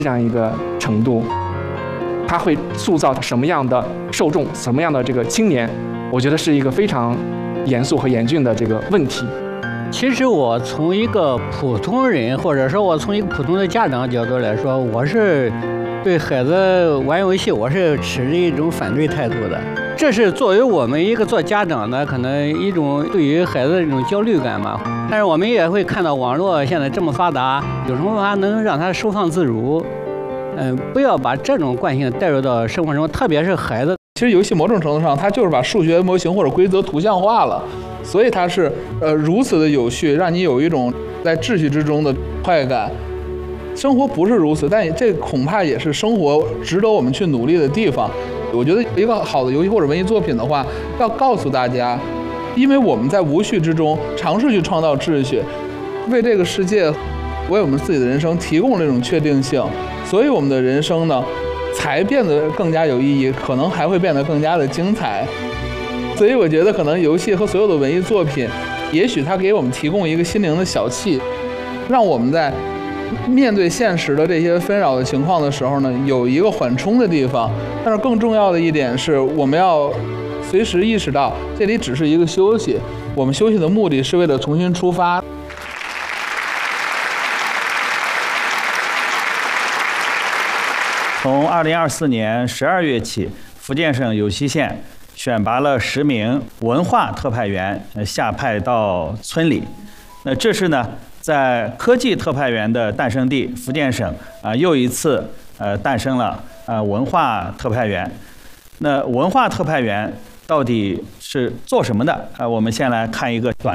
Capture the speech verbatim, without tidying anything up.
这样一个程度，它会塑造什么样的受众，什么样的这个青年，我觉得是一个非常严肃和严峻的这个问题。 其实我从一个普通人，或者说我从一个普通的家长角度来说，我是对孩子玩游戏，我是持着一种反对态度的。这是作为我们一个做家长的，可能一种对于孩子的一种焦虑感嘛。但是我们也会看到网络现在这么发达，有什么办法能让他收放自如？嗯，不要把这种惯性带入到生活中，特别是孩子。 其实游戏某种程度上，它就是把数学模型或者规则图像化了，所以它是呃如此的有序，让你有一种在秩序之中的快感。生活不是如此，但这恐怕也是生活值得我们去努力的地方。我觉得一个好的游戏或者文艺作品的话，要告诉大家，因为我们在无序之中尝试去创造秩序，为这个世界，为我们自己的人生提供了一种确定性，所以我们的人生呢，才变得更加有意义，可能还会变得更加的精彩。所以我觉得，可能游戏和所有的文艺作品，也许它给我们提供一个心灵的小憩，让我们在面对现实的这些纷扰的情况的时候呢，有一个缓冲的地方。但是更重要的一点是，我们要随时意识到，这里只是一个休息，我们休息的目的是为了重新出发。 从二零二四年十二月起，福建省有溪县选拔了十名文化特派员，下派到村里。那这是呢，在科技特派员的诞生地福建省啊，又一次呃诞生了呃文化特派员。那文化特派员到底是做什么的？啊，我们先来看一个短。